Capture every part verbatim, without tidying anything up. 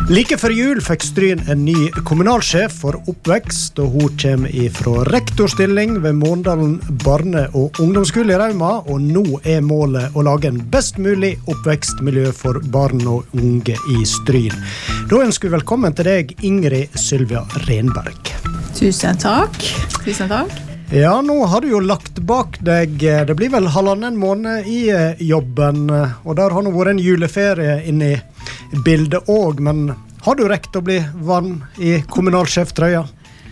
Like før jul fikk Stryn en ny kommunalsjef for oppvekst, og hun kommer fra rektorstilling ved Måndalen barne- og ungdomsskole i Rauma, og nå er målet å lage en best mulig oppvekstmiljø for barn og unge i Stryn. Da ønsker vi velkommen til deg, Ingrid Sylvia Renberg. Tusen takk. Tusen takk. Ja, nå har du jo lagt bak deg, det blir vel halvannen måned i jobben, og der har nå vært en juleferie inne i bildet også, men har du rekt å bli vann i kommunalsjeftrøya?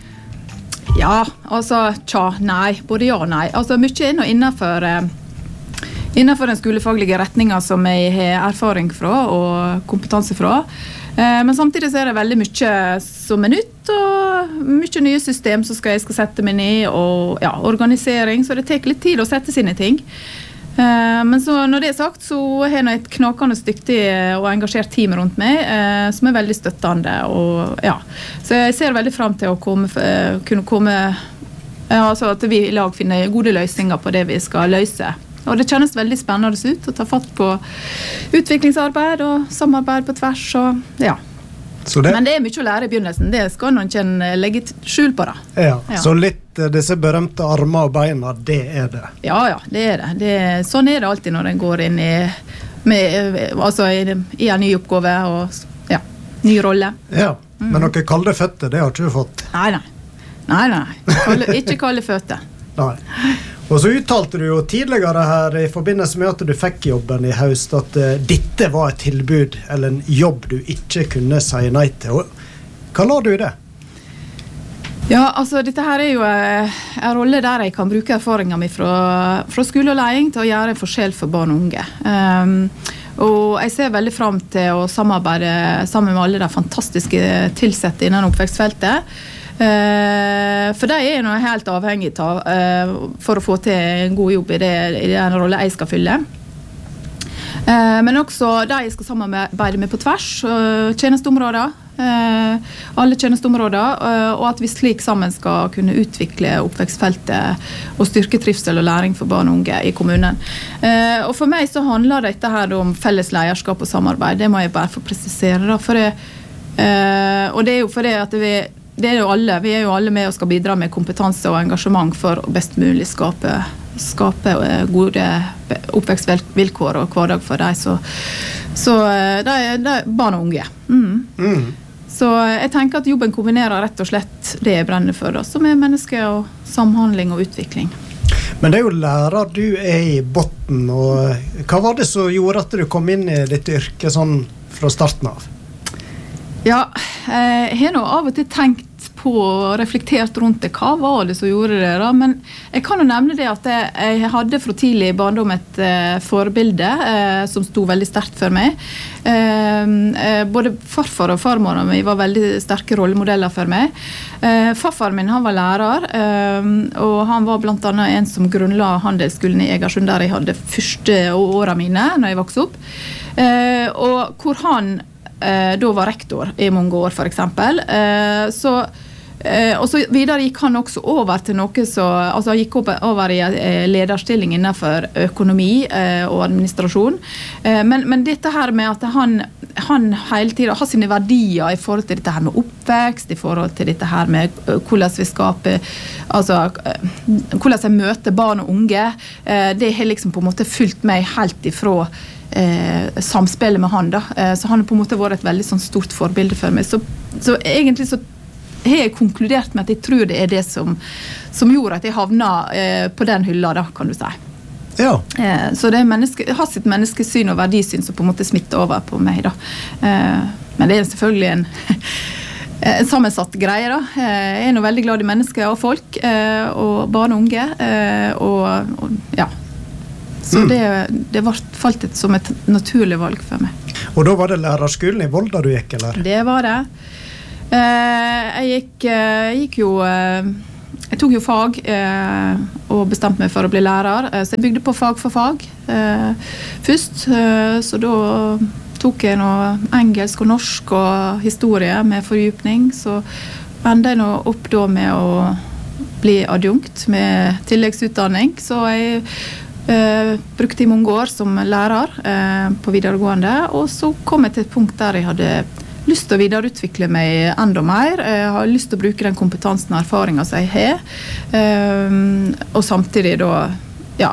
Ja, altså, tja, nei, både ja og nei. Altså, mye er nå innenfor, innenfor den skolefaglige retningen som jeg har erfaring fra og kompetanse fra. Men samtidig så er det veldig mye som er nytt, og mye nye system som skal, jeg skal sette meg ned, og ja, organisering, så det tar litt tid å sette sine ting. Men så når det er sagt, så har jeg et knakende dyktig og engasjert team rundt meg, som er veldig støttende, og ja. Så jeg ser veldig frem til å komme, kunne komme, altså at vi i lag finner gode løsninger på det vi skal løse. Og det kjennes veldig spennende ut å ta fatt på utviklingsarbeid og samarbeid på tvers, og ja. Det? Men det er mye å lære i begynnelsen, det skal noen ikke legge skjul på det. Ja, ja. Så litt disse berømte armer og beina, det er det? Ja, ja, det er det. det er, sånn er det alltid når en går inn i, med, altså i, i en ny oppgave og ja, ny rolle. Ja, mm. Men noen kalde føtter, det har ikke du fått? Nei, nei. Nei, nei. Kalde, ikke kalde føtter. Nei. Og så uttalte du jo tidligere her i forbindelse med at du fikk jobben i høst at uh, dette var et tilbud eller en jobb du ikke kunne si nei til. Og hva la du i det? Ja, altså dette her er jo uh, en rolle der jeg kan bruke erfaringen min fra, fra skole og læring til å gjøre en forskjell for barn og unge. Um, og jeg ser veldig frem til å samarbeide sammen med alle de fantastiske tilsette innen oppvekstfeltet. Uh, for det er noe helt avhengig av uh, for å få til en god jobb i, det, i den rolle jeg skal fylle. Uh, men også det jeg skal samarbeide med på tvers, uh, tjenesteområder, uh, alle tjenesteområder, uh, og at vi slik sammen skal kunne utvikle oppvekstfeltet og styrke trivsel og læring for barn og unge i kommunen. Uh, og for meg så handler dette her om felles leierskap og samarbeid, det må jeg bare få presisere da, for det, uh, og det er jo for det at vi Det er jo alle, vi er jo alle med og skal bidra med kompetanse og engasjement for å best mulig skape, skape gode oppvekstvilkår og hverdag for deg. Så, så det, er, det er barn og unge. Mm. Mm. Så jeg tenker at jobben kombinerer rett og slett det jeg brenner for, da, som er menneske og samhandling og utvikling. Men det er jo lærer du er i botten, og hva var det som gjorde at du kom inn i dette yrket sånn fra starten av? Ja, jeg har nå av og til tenkt på og reflektert rundt det. Hva var det som gjorde det da? Men jeg kan jo nevne det at jeg, jeg hadde fra tidlig barndom et uh, forbilde uh, som stod veldig sterkt for meg. Uh, uh, både farfar og farmor min var veldig sterke rollemodeller for meg. Uh, farfar min han var lærer, uh, og han var blant annet en som grunnla handelsskolen i Egersund, der jeg hadde første årene mine når jeg vokste opp. Uh, og hvor han uh, da var rektor i mange år, for eksempel. Uh, så Eh, og så videre gikk han også over til noe så, altså han gikk over i eh, lederstilling innenfor økonomi eh, og administrasjon. Eh, men, men dette her med at han, han hele tiden har sine verdier i forhold til dette her med oppvekst, i forhold til dette her med hvordan vi skaper, altså hvordan jeg møter barn og unge, eh, det har liksom på en måte fulgt meg helt ifra eh, samspillet med han da. Eh, så han har på en måte vært et veldig sånn stort forbilde for meg. Så, så egentlig så har jeg konkludert med at jeg tror det er det som, som gjorde at jeg havnet eh, på den hylla da, kan du si. Ja. Eh, så det er menneske, har sitt menneskesyn og verdisyn som på en måte smitter over på meg da. Eh, men det er selvfølgelig en, en sammensatt greie da. Eh, jeg er nå veldig glad i mennesker og folk, eh, og barn og unge, eh, og, og ja. Så mm. det, det var falt et, som et naturlig valg for meg. Og da var det lærerskolen i Volda du gikk, eller? Det var det. Jeg gikk, jeg gikk jo jeg tok jo fag og bestemte meg for å bli lærer, så jeg bygde på fag for fag først, så da tok jeg noe engelsk og norsk og historie med fordypning, så endte jeg nå opp da med å bli adjunkt med tilleggsutdanning, så jeg eh, brukte i mange år som lærer eh, på videregående, og så kom jeg til et punkt der jeg hadde lyst til å videreutvikle meg enda mer. Jeg har lyst til å bruke den kompetansen og erfaringen som jeg har. Um, og samtidig da, ja,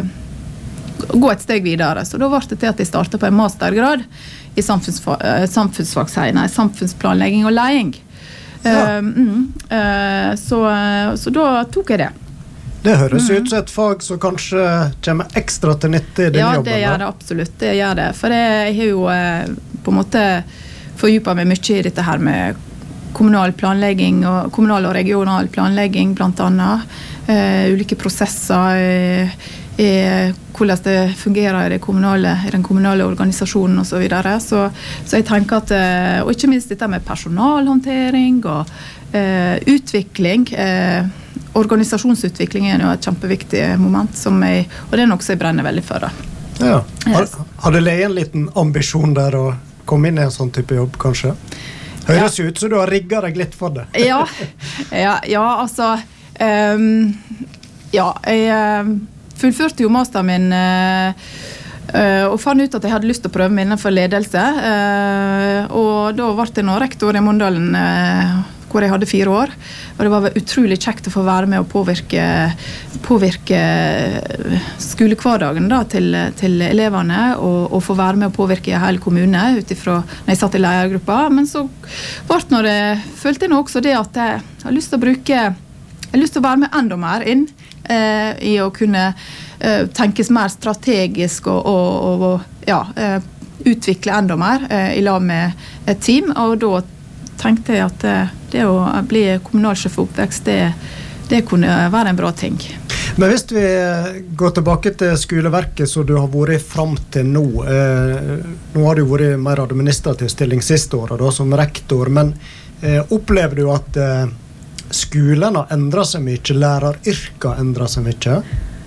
uh, gå et steg videre. Så da ble det til at jeg startet på en mastergrad i samfunnsfag, uh, samfunnsfagsheim, nei, samfunnsplanlegging og leding. Ja. Um, mm, uh, så, uh, så da tok jeg det. Det høres mm. ut som et fag som kanskje kommer ekstra til nytte i din ja, jobben. Ja, det gjør det absolutt. Det gjør det. For jeg har jo uh, på en måte fordypet meg mye i dette her med kommunal planlegging og kommunal og regional planlegging blant annet. Uh, ulike prosesser uh, i hvordan det fungerer i, det kommunale, i den kommunale organisasjonen og så videre. Så, så jeg tenker at, uh, og ikke minst dette med personalhåndtering og uh, utvikling, uh, organisasjonsutvikling er jo et kjempeviktig moment, som jeg, og det er noe som jeg brenner veldig for. Da. Ja. Har, har det leget en liten ambisjon der å komme inn i en sånn type jobb, kanskje? Høres ja. Ut så du har rigget deg litt for det. ja, ja, ja, altså um, ja, jeg fullførte jo masteren min uh, uh, og fant ut at jeg hadde lyst til å prøve meg innenfor ledelse, uh, og da ble jeg nå rektor i Mondalen, uh, hvor jeg hadde fire år, og det var utrolig kjekt å få være med og påvirke, påvirke skolekvardagen da, til, til elevene, og, og få være med og påvirke hele kommunen utifra når jeg satt i ledergruppa. Men så ble det når jeg følte jeg nå også det at jeg har lyst til å bruke, jeg har lyst til å være med enda mer inn eh, i å kunne eh, tenkes mer strategisk og, og, og ja, eh, utvikle enda mer eh, i lag med et team, og da tenkte jeg at det å bli kommunalsjef for oppvekst, det, det kunne være en bra ting. Men hvis vi går tilbake til skoleverket som du har vært frem til nå, eh, nå har du vært mer administrativ stilling siste året da, som rektor, men eh, opplever du at eh, skolen har endret seg mye, læreryrket har endret seg mye?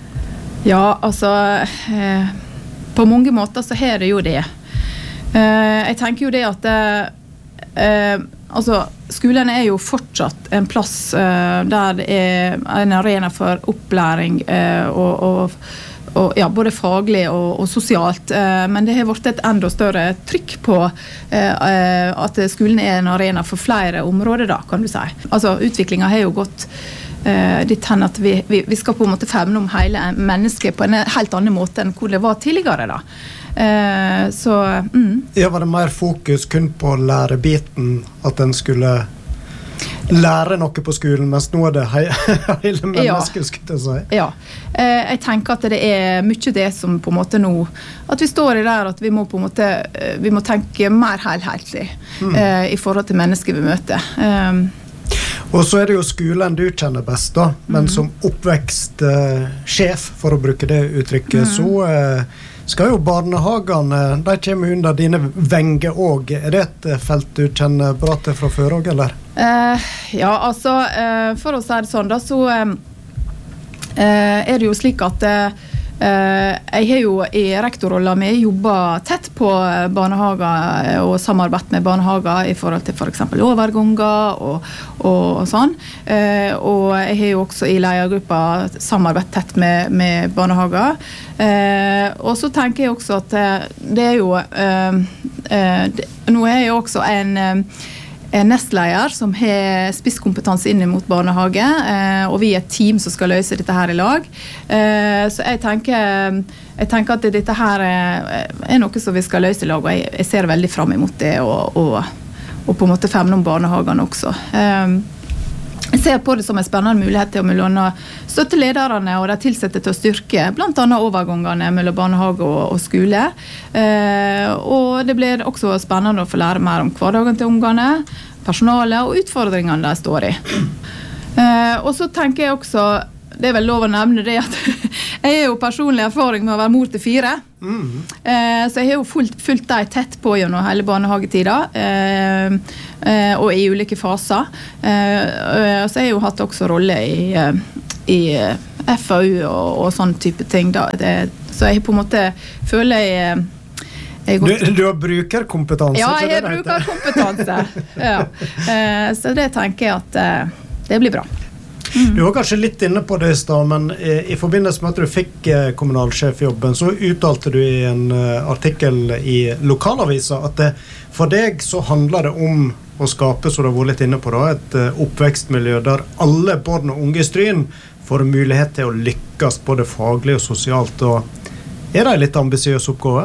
Ja, altså, eh, på mange måter så har det jo det. Eh, jeg tenker jo det at eh, altså, skolen er jo fortsatt en plass uh, der det er en arena for opplæring uh, og, og, og ja, både faglig og, og sosialt, uh, men det har vært et enda større trykk på uh, uh, at skolen er en arena for flere områder da, kan du si. Altså, utviklingen har jo gått uh, dit hen at vi, vi, vi skal på en måte femne om hele mennesket på en helt annen måte enn hvor det var tidligere da. Uh, så, mm. Ja, var det mer fokus kun på lærebiten, at den skulle lære noe på skolen, mens nå er det he hele mennesket, skulle jeg si? Ja, uh, jeg tenker at det er mye det som på en måte nå, at vi står i der at vi må på en måte, uh, vi må tenke mer helhetlig mm. uh, i forhold til mennesker vi møter. Um, Og så er det jo skolen du kjenner best da, men mm. som oppvekstsjef, uh, for å bruke det uttrykket, mm. så uh, skal jo barnehagene, de kommer under dine venger også. Er det et felt du kjenner bra til fra før også, eller? Uh, ja, altså, uh, for å si det sånn da, så uh, er det jo slik at uh, jeg har jo i rektorrollen min jobbet tett på barnehager og samarbeidet med barnehager i forhold til for eksempel overganger og, og, og sånn. Uh, og jeg har jo også i ledergruppa samarbeidet tett med, med barnehager. Uh, og så tenker jeg også at det er jo uh, uh, det, nå er jeg jo også en uh, en nestleder som har spisskompetanse inn mot barnehage, uh, og vi er et team som skal løse dette her i lag. Uh, så jeg tenker, jeg tenker at dette her er, er noe som vi skal løse i lag, og jeg, jeg ser veldig frem imot det, og, og, og på en måte femne om barnehagene også. Uh, Jeg ser på det som en spennende mulighet til å støtte lederne og de tilsette til å styrke blant annet overgangene mellom barnehage og, og skole. Eh, og det blir også spennende å få lære mer om hverdagen til ungene, personalet og utfordringene de står i. Eh, og så tenker jeg også, det er vel lov å nevne det, at jeg har jo personlig erfaring med å være mor til fire. Mm. Eh, så jeg har jo fulgt, fulgt deg tett på gjennom hele barnehagetida, eh, eh, og i ulike faser. Eh, så jeg har jo hatt også rolle i, i F A U og, og sånn type ting. Da. Det, så jeg på en måte føler jeg... jeg du, du har brukerkompetanse? Ja, jeg har brukerkompetanse. Ja. Eh, så det tenker jeg at eh, det blir bra. Mm. Du var kanskje litt inne på det i stad, men i, i forbindelse med at du fikk eh, kommunalsjefjobben, så uttalte du i en uh, artikkel i lokalavisa at det, for deg så handler det om å skape, så du har vært litt inne på da, et uh, oppvekstmiljø der alle barn og unge i Stryn får mulighet til å lykkes både faglig og sosialt. Og er det en litt ambisiøs oppgave?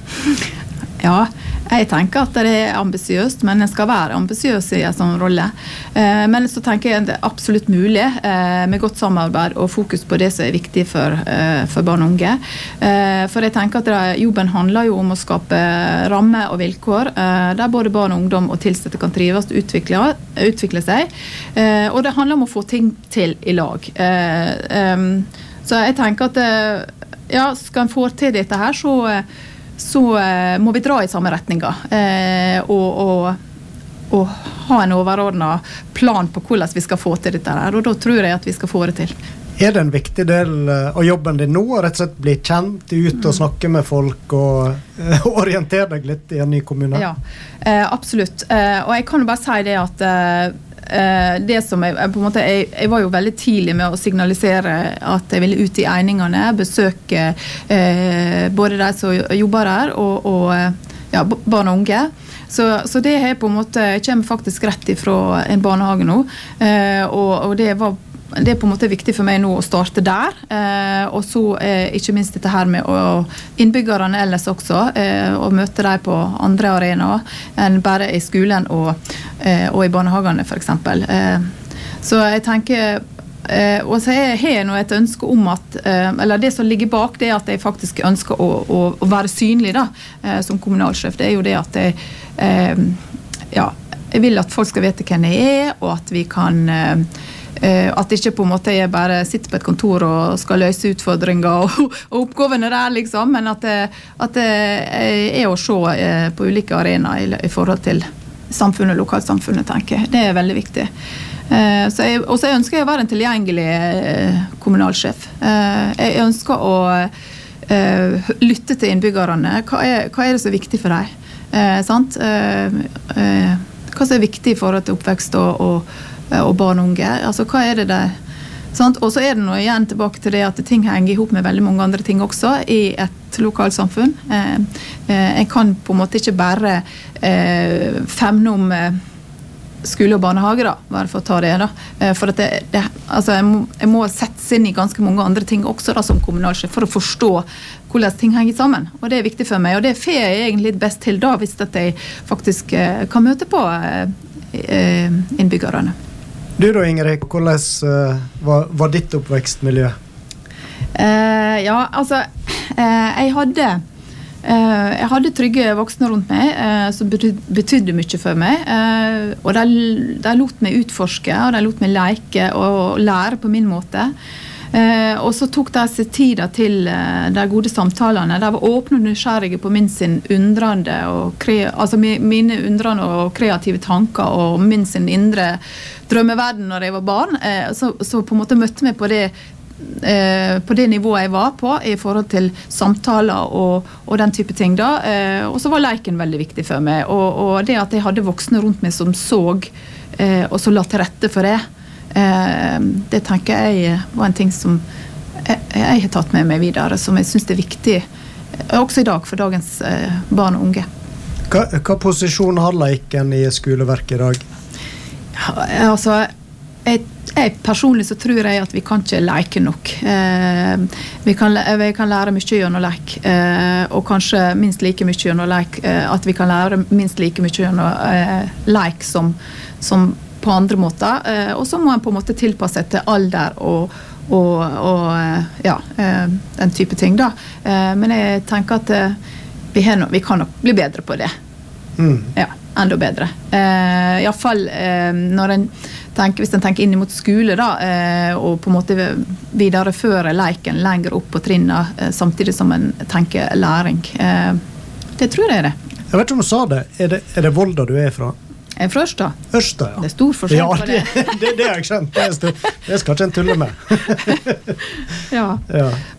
Ja, jeg tenker at det er ambisiøst, men det skal være ambisiøs i en sånn rolle. Eh, men så tenker jeg at det er absolutt mulig eh, med godt samarbeid og fokus på det som er viktig for, eh, for barn og unge. Eh, for jeg tenker at det, jobben handler jo om å skape rammer og vilkår eh, der både barn og ungdom og tilsatte kan trives og utvikle, utvikle seg. Eh, og det handler om å få ting til i lag. Eh, eh, så jeg tenker at eh, ja, skal en få til dette her, så så eh, må vi dra i samme retninger eh, og, og, og ha en overordnet plan på hvordan vi skal få til dette her, og da tror jeg at vi skal få det til. Er det en viktig del av jobben din nå, å rett og slett bli kjent ut og snakke med folk og uh, orientere deg litt i en ny kommune? Ja, eh, absolutt. Eh, og jeg kan jo bare si det at eh, det som jeg, på en måte, jeg, jeg var jo veldig tidlig med å signalisere at jeg ville ut i einingene, besøke eh, både de som jobber her og, og ja, barn og unge. Så, så det her på en måte kommer faktisk rett ifra en barnehage nå, eh, og, og det var det er på en måte viktig for meg nå å starte der, eh, og så eh, ikke minst dette her med å innbyggerne ellers også, eh, og møte dem på andre arenaer enn bare i skolen og, eh, og i barnehagene for eksempel. Eh, så jeg tenker, eh, og så har jeg nå et ønske om at, eh, eller det som ligger bak det er at jeg faktisk ønsker å, å, å være synlig da, eh, som kommunalsjef. Det er jo det at jeg, eh, ja, jeg vil at folk skal vite hvem jeg er, og at vi kan eh, Uh, at ikke på en måte jeg bare sitter på et kontor og skal løse utfordringer og, og oppgavene der liksom, men at det, at det er å se uh, på ulike arenaer i, i forhold til samfunnet og lokalsamfunnet, tenker jeg. Det er veldig viktig. Uh, så jeg, og så ønsker jeg å være en tilgjengelig uh, kommunalsjef. Uh, jeg ønsker å uh, lytte til innbyggerne. Hva er, hva er det som er viktig for deg? Uh, sant? Uh, uh, hva som er viktig i forhold til oppvekst og, og og barn og unge, altså hva er det der sant? Og så er det nå igjen tilbake til det at ting henger ihop med veldig mange andre ting også i et lokalsamfunn. Eh, eh, jeg kan på en måte ikke bare eh, femne om eh, skole og barnehage da, bare for å ta det da. Eh, for at det, det, altså jeg må, jeg må sette inn i ganske mange andre ting også da som kommunalsjef for å forstå hvordan ting henger sammen. Og det er viktig for meg, og det får jeg egentlig litt best til da, hvis at jeg faktisk eh, kan møte på eh, innbyggerne. Du da, Ingrid, hvordan uh, var, var ditt oppvekstmiljø? Uh, ja, altså, uh, jeg hadde uh, jeg hadde trygge voksne rundt meg, uh, som betyd, betydde mye for meg, uh, og de, de lot meg utforske, og de lot meg leke og lære på min måte. Uh, og så tok de seg tida til uh, de gode samtalene. De var åpne og nysgjerrige på min sin undrende og kre, altså mi, mine undrende og kreative tanker og min sin indre drømmeverden når jeg var barn. Uh, så, så på en måte møtte meg på det, uh, på det nivået jeg var på i forhold til samtaler og, og den type ting da. Uh, og så var leken veldig viktig for meg. Og, og det at jeg hadde voksne rundt meg som så uh, og så la til rette for det, Eh, det tenker jeg var en ting som jeg, jeg har tatt med meg videre, som jeg synes er viktig også i dag for dagens eh, barn og unge. Hva, hva posisjon har leken i skoleverket i dag? Ja, altså, jeg, jeg personlig så tror jeg at vi kan ikke leke nok. Eh, vi, kan, vi kan lære mye gjennom lek, eh, og kanskje minst like mye gjennom lek, eh, at vi kan lære minst like mye gjennom eh, lek som, som på andre måter, eh, og så må man på en måte tilpasse til alder og, og, og ja, eh, den type ting da. Eh, men jeg tenker at eh, vi, no, vi kan nok bli bedre på det. Mm. Ja, enda bedre. Eh, i alle fall eh, når en tenker, hvis en tenker inn mot skole da, eh, og på en måte videreføre leken lenger opp på trinnet, eh, samtidig som en tenker læring. Eh, det tror jeg er det. Jeg vet ikke om du sa det. Er det, er det Volda du er fra? Jeg er fra Ørsta. Ørsta, ja. Det er stor forskjell ja, på det. det. det, det har jeg skjønt. Det, det skal ikke en tulle med. ja. ja.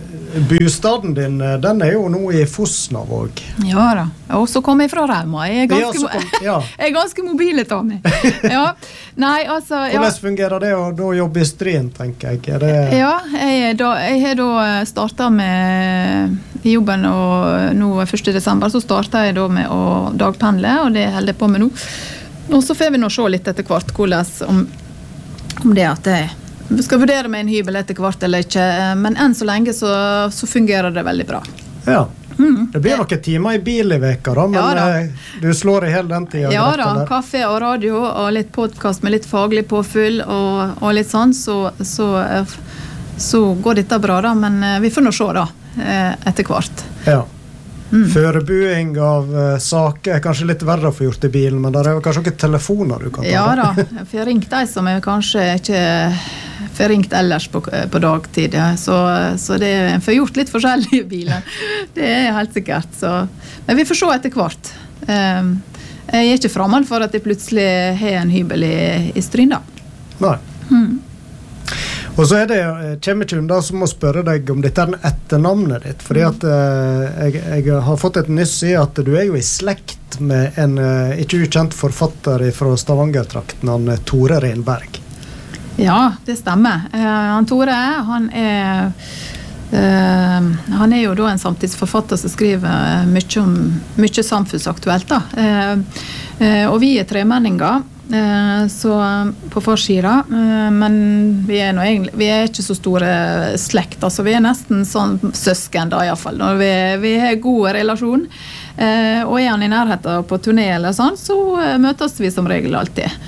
bostaden din, den er jo nå i Fosnavåg. Ja da, og så kommer jeg fra Rauma. Jeg er ganske, Ja, så kom- ja. jeg er ganske mobil, Tommy. Ja, nei, altså... Ja. Hvordan fungerer det å da jobbe i Stryn, tenker jeg? Er det... Ja, jeg, da, jeg har da startet med jobben, og nå første desember så startet jeg da med å dagpendle, og det holder jeg på med nå. Og så får vi nå se litt etter hvert hvordan om, om det at jeg Vi skal vurdere med en hybel etter hvert eller ikke, men enn så lenge så, så fungerer det veldig bra. Ja. Mm. Det blir noen timer i bil i veka da, men Ja da. eh, du slår i hele den tiden. Ja da, kaffe og radio og litt podcast med litt faglig påfyll og, og litt sånn, så, så, eh, så går dette bra da, men eh, vi får nå se da, eh, etter hvert. Ja. Mm. Førebuing av uh, saker er kanskje litt verre å få gjort i bilen, men der er jo kanskje noen telefoner du kan ta. Ja da, for jeg har ringt de som er kanskje ikke for jeg ringt ellers på, på dagtid, ja. så, så det er for gjort litt forskjellig i bilen. Det er helt sikkert. Så. Men vi får se etter hvert. Um, jeg er ikke fremmed for at jeg plutselig har en hybel i, i Stryn da. Nei. Mm. Og så er det, kommer ikke unna som å spørre deg om dette er etternavnet ditt, fordi at uh, jeg, jeg har fått et nyss i at du er jo i slekt med en uh, ikke ukjent forfatter fra Stavanger-trakten, han Tore Renberg. Ja, det stemmer. Uh, han Tore, han er uh, han er jo da en samtidsforfatter som skriver mye om mye samfunnsaktuelt da. Uh, uh, og vi er tremenninger, uh, så på forsida, uh, men vi er, nå egentlig, vi er ikke så store slekt, altså vi er nesten sånn søsken da i hvert fall, når vi, vi har god relasjon. Uh, og er han i nærheten på turné eller sånn, så uh, møtes vi som regel alltid.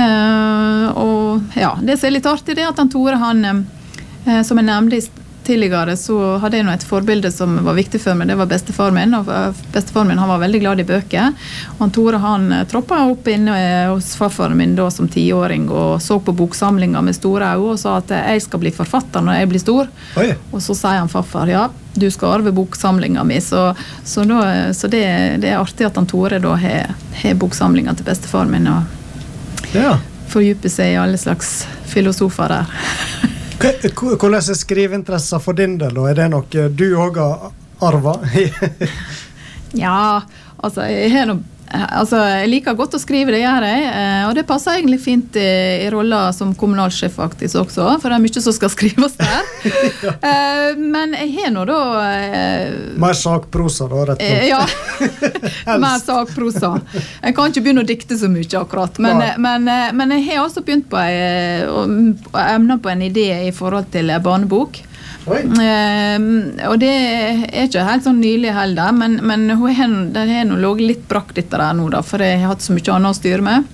Uh, og ja, det som er litt artig det er at han Tore, han uh, som jeg nevnte tidligere, så hadde jeg nå et forbilde som var viktig for meg, det var bestefar min, og bestefar min han var veldig glad i bøker, og han Tore han uh, troppet opp inne uh, hos farfaren min da som tiåring, og så på boksamlinger med store øyne, og sa at uh, jeg skal bli forfatter når jeg blir stor. Oi. Og så sier han farfar, ja, du skal arve boksamlinga mi, så, så, da, så det, det er artig at han Tore da har, har boksamlinga til bestefar min, og ja. Fordype seg i alle slags filosofer der. Hvordan er skriveinteresser for din del, og er det noe du også har arvet? Ja, altså jeg har noe Altså, jeg liker godt å skrive, det gjør jeg, og det passer egentlig fint i, i rollen som kommunalsjef faktisk også, for det er mye som skal skrives der. Ja. Men jeg har nå da... Mer sakprosa da, rett og slett. Ja, mer sakprosa. Jeg kan ikke begynne å dikte så mye akkurat, men, men, men jeg har også begynt på å emne på en idé i forhold til barnebok. Um, og det er ikke helt sånn nylig heller, men, men hun har, det har nå låget litt brakk dette der nå da, for jeg har hatt så mye annet å styre med.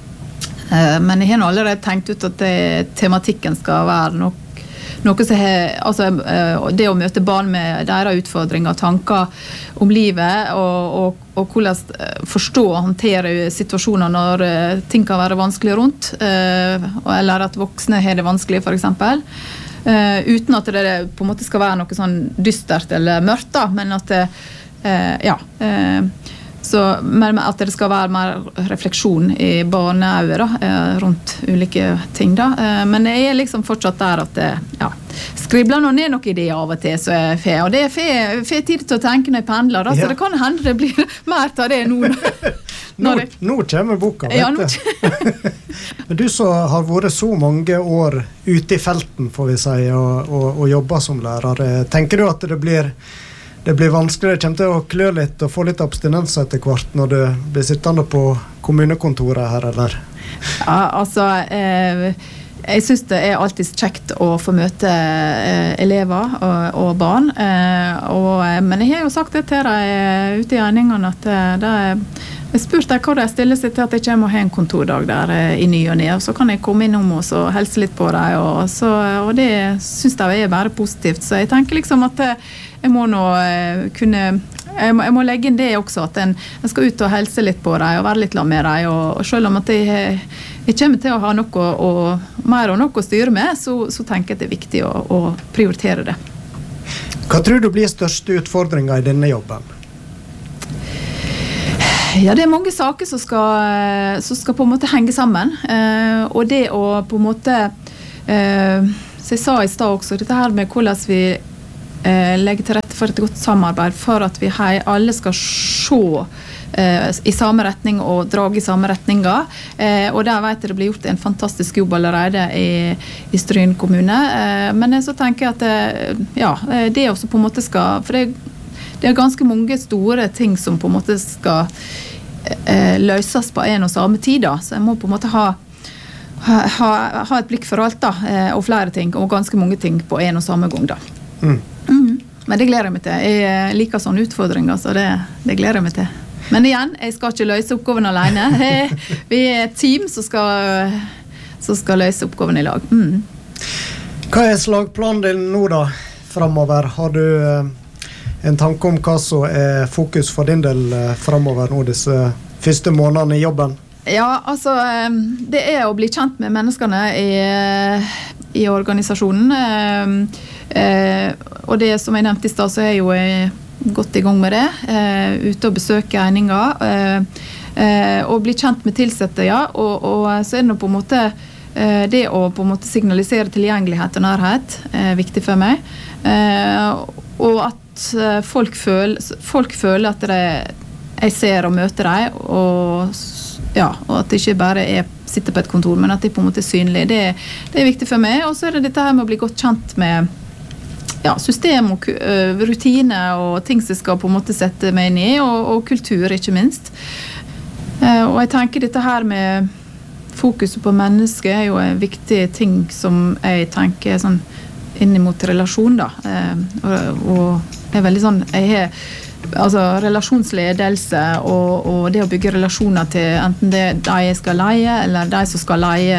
Uh, men jeg har nå allerede tenkt ut at det, tematikken skal være nok, noe som har, altså uh, det å møte barn med deres utfordringer, tanker om livet, og, og, og hvordan forstå og håndtere situasjoner når uh, ting kan være vanskelig rundt, uh, eller at voksne har det vanskelig for eksempel. Uh, uten at det på en måte skal være noe sånn dystert eller mørkt da, men at det, uh, ja, uh, så, men at det skal være mer refleksjon i barneøyne da, uh, rundt ulike ting da, uh, men jeg er liksom fortsatt der at det, ja, skribler nå ned noen ideer av og til så er fe, og det er fe, fe tid til å tenke når jeg pendler da, så ja. Det kan hende det blir mer av det nå da. Nå, nå kommer boka, vet ja, du. Men du som har vært så mange år ute i felten, får vi si, og, og, og jobber som lærer, tenker du at det blir, det blir vanskelig, det kommer til å klø litt og få litt abstinens etter hvert når du blir sittende på kommunekontoret her, eller? Ja, altså... Eh, Jeg synes det er alltid kjekt å få møte eh, elever og, og barn, eh, og, men jeg har jo sagt det til deg ute i Einingene at det er, jeg spurte deg hva det stiller seg til at jeg kommer og har en kontordag der eh, i ny og ned, og så kan jeg komme innom og så helse litt på deg, og, så, og det synes jeg er bare positivt, så jeg tenker liksom at jeg må nå eh, kunne Jeg må, jeg må legge inn det også, at en, en skal ut og helse litt på deg og være litt med deg, og, og selv om at jeg, jeg kommer til å ha noe og, mer og noe å styre med, så, så tenker jeg at det er viktig å, å prioritere det. Hva tror du blir største utfordringer i denne jobben? Ja, det er mange saker som skal, som skal på en måte henge sammen, eh, og det å på en måte, eh, så jeg sa i sted også, dette her med hvordan vi eh, legge til rette for et godt samarbeid for at vi hei, alle skal se eh, i samme retning og drage i samme retninger. Eh, og der vet jeg det blir gjort en fantastisk jobb allerede i, i Stryn kommune. Eh, men så tenker jeg at det, ja, det også på en måte skal, for det, det er ganske mange store ting som på en måte skal eh, løses på en og samme tid da. Så jeg må på en måte ha Ha, ha, ha et blikk for alt da, og flere ting, og ganske mange ting på en og samme gang da. Mm. Mm. Men det gleder jeg meg til. Jeg liker sånne utfordringer, så det, det gleder jeg meg til. Men igjen, jeg skal ikke løse oppgaven alene. Vi er et team som skal, som skal løse oppgaven i lag. Mm. Hva er slagplanen din nå da, fremover? Har du en tanke om hva som er fokus for din del fremover nå, disse første månedene i jobben? Ja, altså, det er å bli kjent med menneskene i, i organisasjonen. Og det som jeg nevnte i sted, så er jeg jo godt i gang med det. Ute og besøke egninger. Og bli kjent med tilsette, ja. Og, og så er det på en måte det å på en måte signalisere tilgjengelighet og nærhet er viktig for meg. Og at folk føler, folk føler at det, jeg ser og møter dem, og ja, og at det ikke bare er sitte på et kontor, men at det på en måte er synlig. Det, det er viktig for meg. Og så er det dette her med å bli godt kjent med ja, system og uh, rutiner og ting som skal på en måte sette meg inn i, og, og kultur, ikke minst. Uh, og jeg tenker dette her med fokuset på mennesket er jo en viktig ting som jeg tenker sånn inn mot relasjon da. Uh, og, og er veldig sånn, jeg har altså relasjonsledelse og, og det å bygge relasjoner til enten det de jeg skal leie eller de som skal leie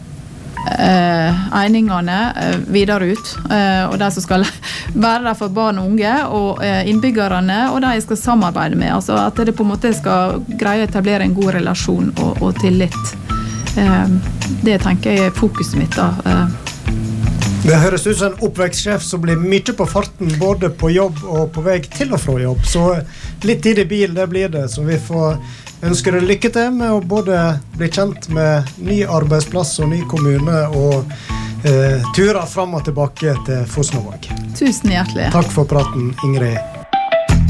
eh, einingene eh, videre ut eh, og de som skal være der for barn og unge og eh, innbyggerne og de jeg skal samarbeide med, altså at det på en måte skal greie å etablere en god relasjon og, og tillit. Eh, det tenker jeg er fokuset mitt da. Eh. Det høres ut som en oppvekstsjef som blir mye på farten, både på jobb og på vei til og fra jobb. Så litt tid i bil, det blir det. Så vi får ønske deg lykke til med å både bli kjent med ny arbeidsplass og ny kommune, og eh, turer frem og tilbake til Fosnavåg. Tusen hjertelig. Takk for praten, Ingrid.